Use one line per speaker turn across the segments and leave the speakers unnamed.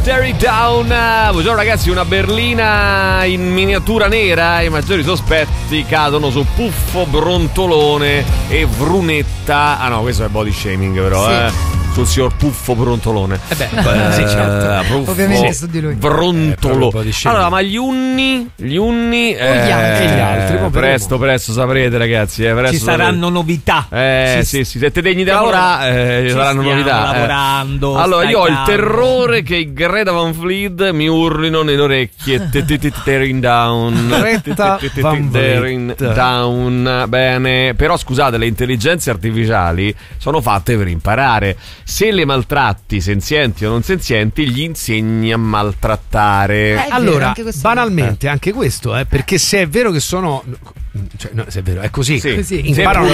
Tear It Down. Buongiorno ragazzi, una berlina in miniatura nera. I maggiori sospetti cadono su Puffo, Brontolone e Vrunetta. Ah no, questo è body shaming però,
sì.
Sul signor Puffo Brontolone.
Sì, certo.
Puffo,
ovviamente su di lui.
Brontolo. Allora, ma gli unni
e gli altri
presto saprete ragazzi,
ci saranno novità.
Sì, siete degni di lavorare, ci saranno novità.
Lavorando.
Allora, io ho il terrore che i Greta Van Fleet mi urlino nelle orecchie. Tearing down. Tearing down. Bene, però scusate, le intelligenze artificiali sono fatte per imparare. Se le maltratti, senzienti o non senzienti, gli insegni a maltrattare.
Allora, banalmente, anche questo, perché se è vero che sono... Cioè, no, se è vero, è così,
sì.
imparano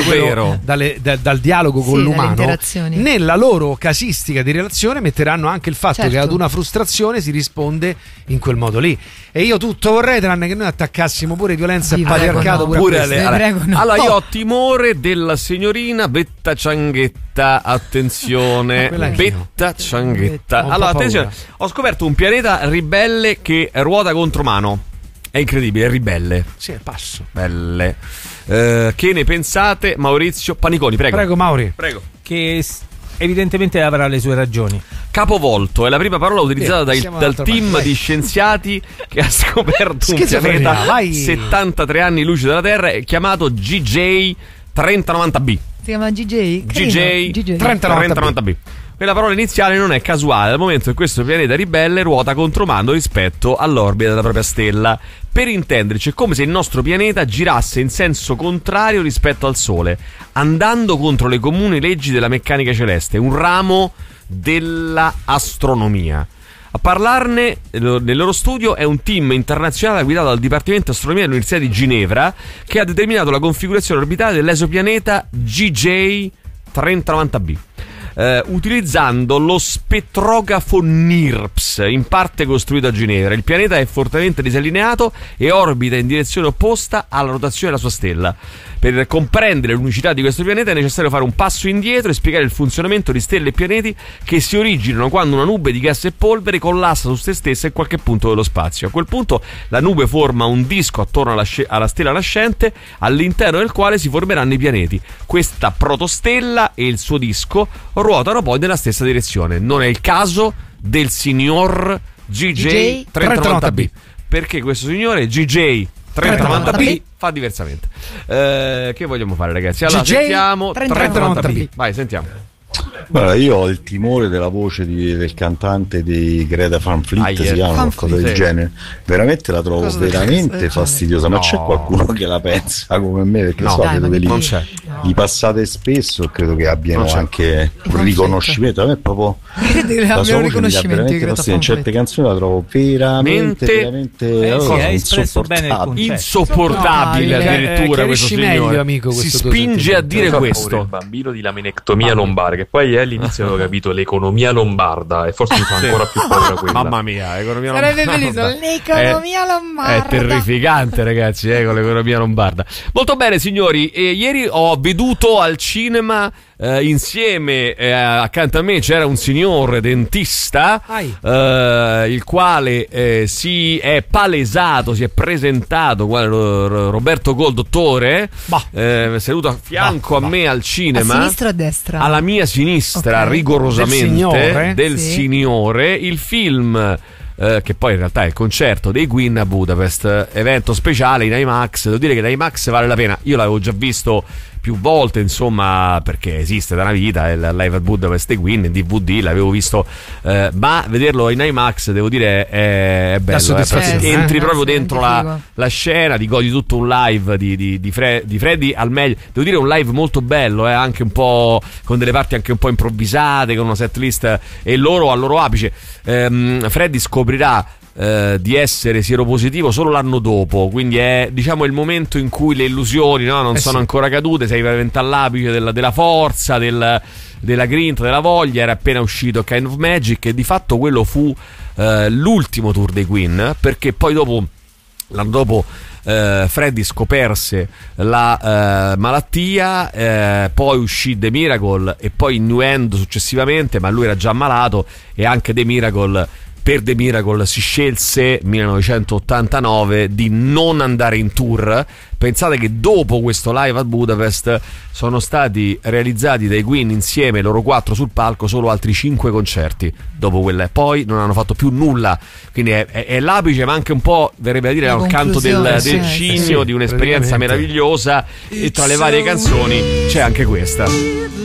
dal dialogo con l'umano. Nella loro casistica di relazione metteranno anche il fatto che ad una frustrazione si risponde in quel modo lì. E io tutto vorrei, tranne che noi attaccassimo pure violenza e patriarcato pure
Allora io ho timore della signorina Betta Cianghetta. Attenzione, Betta Cianghetta. Allora attenzione, ho scoperto un pianeta ribelle che ruota contro mano. È incredibile, è ribelle.
Sì, è passo.
Belle. Che ne pensate? Maurizio Paniconi, prego.
Prego, Mauri.
Prego.
Che evidentemente avrà le sue ragioni.
Capovolto è la prima parola utilizzata dal team di scienziati che ha scoperto un pianeta 73 anni luce dalla Terra, chiamato GJ 3090b.
Si chiama GJ?
GJ 3090b. Quella parola iniziale non è casuale, dal momento che questo pianeta ribelle ruota contromando rispetto all'orbita della propria stella. Per intenderci, è come se il nostro pianeta girasse in senso contrario rispetto al Sole, andando contro le comuni leggi della meccanica celeste, un ramo della astronomia. A parlarne nel loro studio è un team internazionale guidato dal Dipartimento Astronomia dell'Università di Ginevra, che ha determinato la configurazione orbitale dell'esopianeta GJ 3090b. Utilizzando lo spettrografo NIRPS, in parte costruito a Ginevra. Il pianeta è fortemente disallineato e orbita in direzione opposta alla rotazione della sua stella. Per comprendere l'unicità di questo pianeta è necessario fare un passo indietro e spiegare il funzionamento di stelle e pianeti che si originano quando una nube di gas e polvere collassa su se stessa in qualche punto dello spazio. A quel punto la nube forma un disco attorno alla stella nascente, all'interno del quale si formeranno i pianeti. Questa protostella e il suo disco ruotano poi nella stessa direzione. Non è il caso del signor GJ 3090b, perché questo signore GJ 3090b fa diversamente. Che vogliamo fare, ragazzi? Allora, sentiamo 3090b. Vai, sentiamo.
Guarda, io ho il timore della voce del cantante di Greta Van Fleet, si chiama qualcosa del genere. Veramente la trovo veramente fastidiosa. Ma c'è qualcuno che la pensa come me? Perché vedo li passate spesso e credo che abbiano anche un riconoscimento. A me è proprio la voce mi dà veramente fastidio. In certe canzoni la trovo veramente
insopportabile addirittura. Questo signore si spinge a dire questo.
Il bambino di laminectomia lombare, che poi è all'inizio avevo capito l'economia lombarda e forse mi fa ancora più paura quella.
Mamma mia, l'economia
sarebbe bellissimo, l'economia lombarda
è terrificante, ragazzi, con l'economia lombarda. Molto bene, signori, ieri ho veduto al cinema insieme accanto a me c'era un signor dentista il quale si è palesato, si è presentato quale Roberto Gol, dottore, seduto a fianco a me al cinema,
a sinistra o a destra?
Alla mia sinistra, rigorosamente del signore. Il film che poi in realtà è il concerto dei Queen a Budapest, evento speciale in IMAX. Devo dire che da IMAX vale la pena. Io l'avevo già visto più volte, insomma, perché esiste da una vita il Live at Budapest dei Queen in DVD, l'avevo visto, ma vederlo in IMAX devo dire è bello, entri proprio dentro la scena, ti godi tutto un live di Freddy al meglio. Devo dire un live molto bello, anche un po' con delle parti anche un po' improvvisate, con una set list, e loro al loro apice. Freddy scoprirà di essere sieropositivo solo l'anno dopo, quindi è, diciamo, il momento in cui le illusioni non sono ancora cadute, sei veramente all'apice della forza, della grinta, della voglia. Era appena uscito Kind of Magic e di fatto quello fu l'ultimo tour dei Queen, perché poi l'anno dopo Freddy scoperse la malattia, poi uscì The Miracle e poi Innuendo successivamente, ma lui era già malato e anche The Miracle per The Miracle si scelse 1989 di non andare in tour. Pensate che dopo questo live a Budapest sono stati realizzati dai Queen insieme, loro 4 sul palco, solo altri 5 concerti dopo quella, e poi non hanno fatto più nulla. Quindi è l'apice, ma anche un po', verrebbe a dire, il canto del cigno, di un'esperienza meravigliosa, e tra le varie canzoni c'è anche questa.